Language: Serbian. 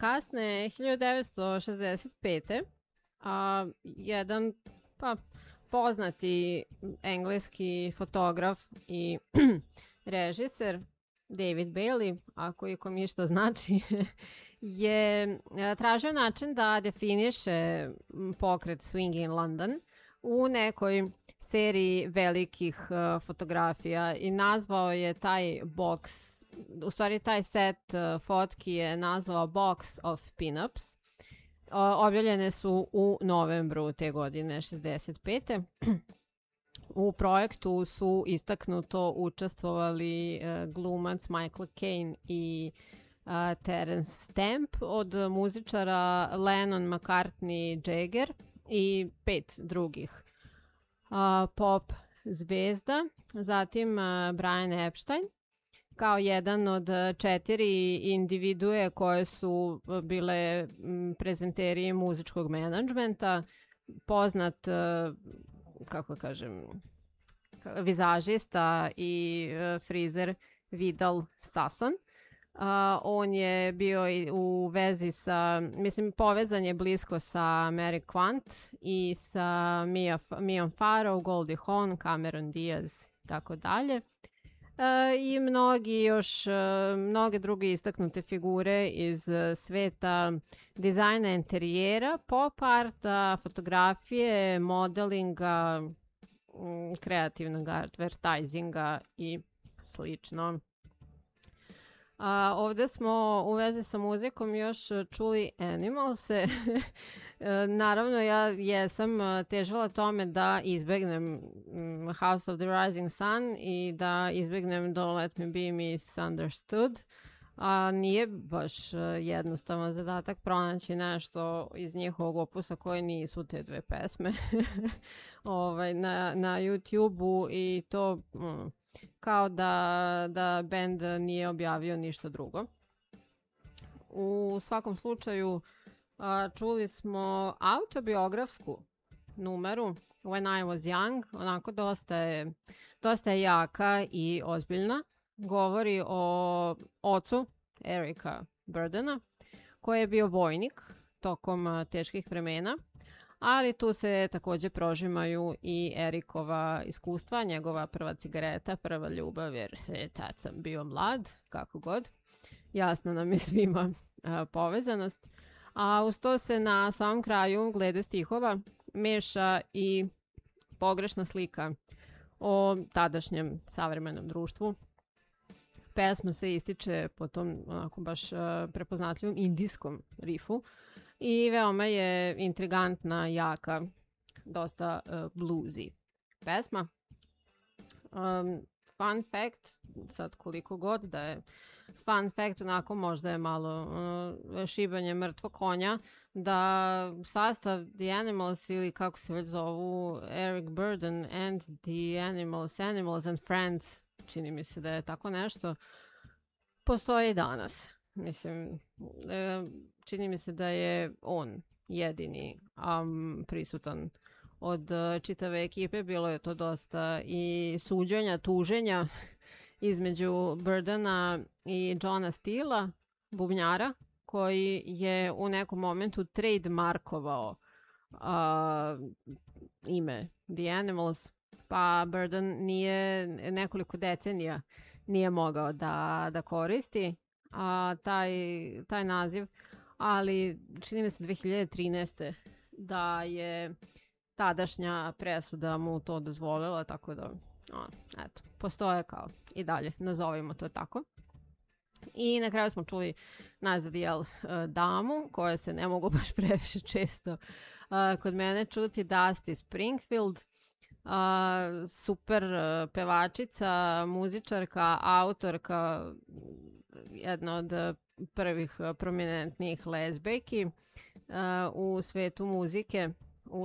kasne 1965. Jedan poznati engleski fotograf i režiser David Bailey, ako ikom išta znači, je tražio način da definiše pokret Swing in London u nekoj seriji velikih fotografija i nazvao je taj box, u stvari taj set fotki je nazvao Box of Pinups. Objavljene su u novembru te godine, 65. U projektu su istaknuto učestvovali glumac Michael Caine i Terence Stamp od muzičara Lennon, McCartney, Jagger i 5 drugih pop zvezda. Zatim Brian Epstein kao jedan od 4 individue koje su bile prezenteri muzičkog menadžmenta, poznat, kako kažem, vizažista i frizer Vidal Sasson. On je bio u vezi sa, mislim, povezan je blisko sa Mary Quant i sa Miom Farrow, Goldie Hawn, Cameron Diaz i tako dalje. I mnoge druge istaknute figure iz sveta dizajna interijera, pop arta, fotografije, modelinga, kreativnog advertisinga i slično. Ovde smo u vezi sa muzikom još čuli Animalse. Naravno, ja jesam težila tome da izbegnem House of the Rising Sun i da izbegnem Don't Let Me Be Misunderstood. Nije baš jednostavan zadatak pronaći nešto iz njihovog opusa koje nisu te dve pesme na YouTube-u i to kao da band nije objavio ništa drugo. U svakom slučaju čuli smo autobiografsku numeru When I Was Young, onako dosta je jaka i ozbiljna. Govori o ocu Erika Burdena, koji je bio vojnik tokom teških vremena, ali tu se takođe prožimaju i Erikova iskustva, njegova prva cigareta, prva ljubav, jer tad sam bio mlad, kako god. Jasno nam je svima povezanost. A uz to se na samom kraju glede stihova meša i pogrešna slika o tadašnjem savremenom društvu. Pesma se ističe po tom onako baš prepoznatljivom indijskom rifu i veoma je intrigantna, jaka, dosta bluesy pesma. Fun fact, sad koliko god da je fun fact, onako možda je malo šibanje mrtvog konja, da sastav The Animals ili kako se već zovu, Eric Burdon and The Animals and Friends, čini mi se da je tako nešto, postoji i danas. Mislim, čini mi se da je on jedini prisutan od čitave ekipe. Bilo je to dosta i suđenja, tuženja između Burdona i Johna Steela, bubnjara, koji je u nekom momentu trademarkovao ime The Animals, pa Burden nije nekoliko decenija nije mogao da koristi taj naziv, ali čini mi se 2013. da je tadašnja presuda mu to dozvolila, tako da eto, postoje kao i dalje, nazovimo to tako. I na kraju smo čuli nazad damu, koje se ne mogu baš previše često kod mene čuti, Dusty Springfield, super pevačica, muzičarka, autorka, jedna od prvih prominentnih lezbejki u svetu muzike.